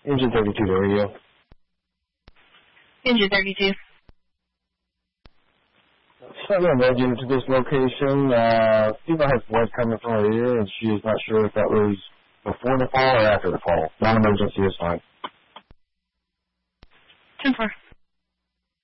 Engine 32 to radio. Engine 32. Slightly emerging to this location. Female has blood coming from her ear, and she is not sure if that was before the fall or after the fall. Non-emergency is fine. 10-4.